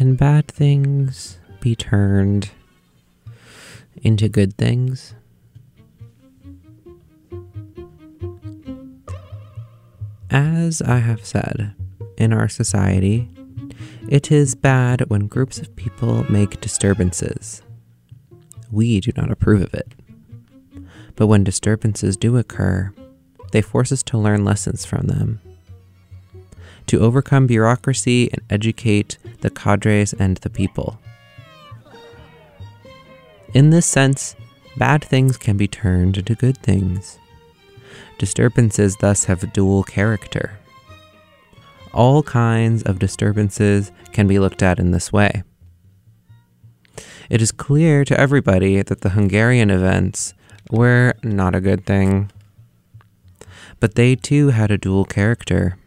Can bad things be turned into good things? As I have said, in our society, it is bad when groups of people make disturbances. We do not approve of it. But when disturbances do occur, they force us to learn lessons from them, to overcome bureaucracy and educate the cadres and the people. In this sense, bad things can be turned into good things. Disturbances thus have a dual character. All kinds of disturbances can be looked at in this way. It is clear to everybody that the Hungarian events were not a good thing, but they too had a dual character.